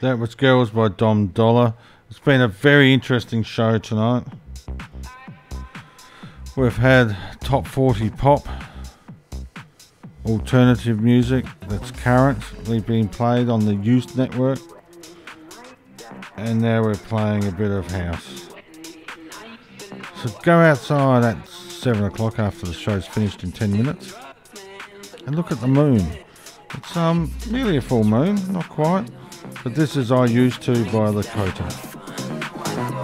That was Girls by Dom Dollar. It's been a very interesting show tonight. We've had top 40 pop, alternative music that's currently being played on the Youth Network, and now we're playing a bit of house. So go outside at 7 o'clock after the show's finished in 10 minutes and look at the moon. It's nearly a full moon, not quite, but this is I Used To by Lakota.